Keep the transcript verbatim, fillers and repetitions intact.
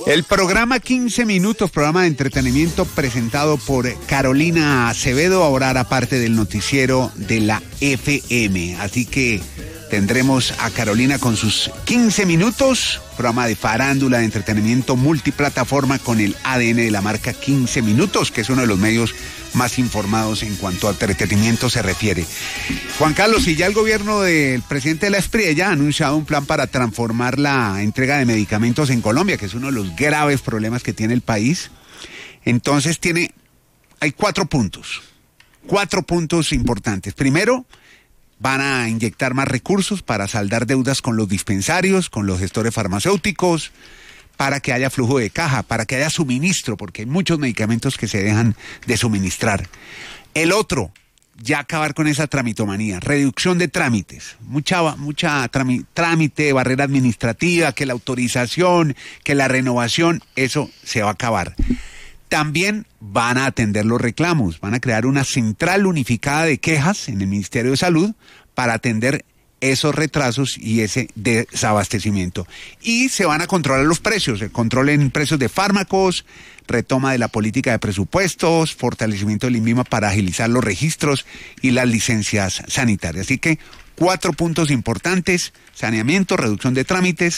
El programa quince minutos, programa de entretenimiento presentado por Carolina Acevedo, ahora hará parte del noticiero de la F M. Así que tendremos a Carolina con sus quince minutos, programa de farándula, de entretenimiento multiplataforma con el A D N de la marca quince minutos, que es uno de los medios más informados en cuanto a entretenimiento se refiere. Juan Carlos, y ya el gobierno del presidente de la Espriella ya ha anunciado un plan para transformar la entrega de medicamentos en Colombia, que es uno de los graves problemas que tiene el país. Entonces tiene, hay cuatro puntos, cuatro puntos importantes. Primero, van a inyectar más recursos para saldar deudas con los dispensarios, con los gestores farmacéuticos, para que haya flujo de caja, para que haya suministro, porque hay muchos medicamentos que se dejan de suministrar. El otro, ya acabar con esa tramitomanía, reducción de trámites, mucha, mucha trami, trámite, barrera administrativa, que la autorización, que la renovación, eso se va a acabar. También van a atender los reclamos, van a crear una central unificada de quejas en el Ministerio de Salud para atender esos retrasos y ese desabastecimiento. Y se van a controlar los precios, el control en precios de fármacos, retoma de la política de presupuestos, fortalecimiento del INVIMA para agilizar los registros y las licencias sanitarias. Así que cuatro puntos importantes: saneamiento, reducción de trámites,